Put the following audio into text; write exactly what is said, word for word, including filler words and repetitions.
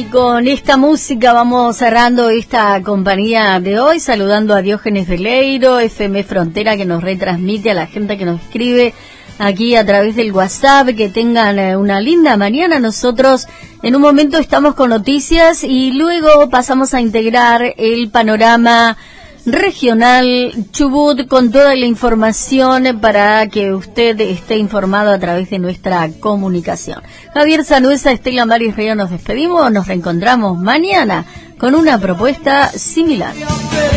Y con esta música vamos cerrando esta compañía de hoy, saludando a Diógenes Veleiro, F M Frontera, que nos retransmite, a la gente que nos escribe aquí a través del WhatsApp. Que tengan una linda mañana. Nosotros en un momento estamos con noticias y luego pasamos a integrar el panorama regional Chubut con toda la información para que usted esté informado a través de nuestra comunicación. Javier Sanuesa, Estela Maris Río, nos despedimos, nos reencontramos mañana con una propuesta similar.